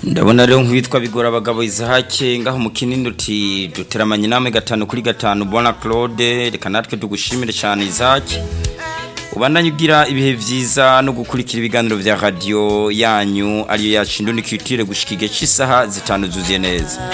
ndabona rero nk'uwitwa bigora abagabo Isahake ngaho mu Kinindo uti duteramanye namwe 5 bona Claude reka natwe tugushimire cyane Isahake ubandanye ugira ibihe vyiza no gukurikira ibiganiro vya radio yanyu ariyo yacu Indundi Culture gushikige cy'isaha 5 zuzuye neza.